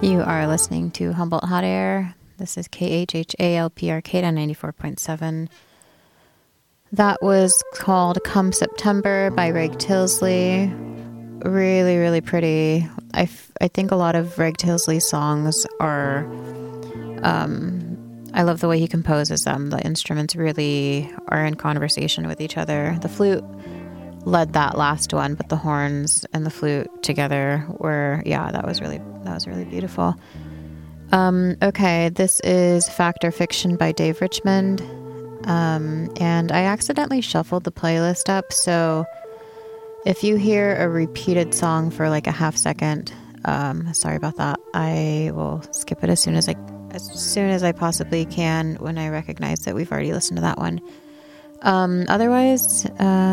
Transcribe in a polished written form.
You are listening to Humboldt Hot Air. This is KHHALP Arcata 94.7. That was called Come September by Reg Tilsley. Really, really pretty. I think a lot of Reg Tilsley's songs are... I love the way he composes them. The instruments really are in conversation with each other. The flute led that last one, but the horns and the flute together were, that was really beautiful. Okay, this is Fact or Fiction by Dave Richmond. And I accidentally shuffled the playlist up, so if you hear a repeated song for like a half second, sorry about that. I will skip it as soon as I possibly can when I recognize that we've already listened to that one. Otherwise,